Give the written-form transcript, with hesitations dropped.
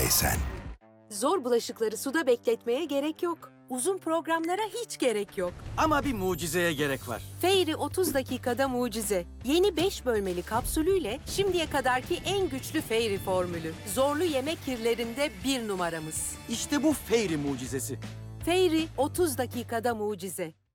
evdeysen. Zor bulaşıkları suda bekletmeye gerek yok. Uzun programlara hiç gerek yok. Ama bir mucizeye gerek var. Fairy 30 dakikada mucize. Yeni 5 bölmeli kapsülüyle şimdiye kadarki en güçlü Fairy formülü. Zorlu yemek kirlerinde 1 numaramız. İşte bu Fairy mucizesi. Fairy 30 dakikada mucize.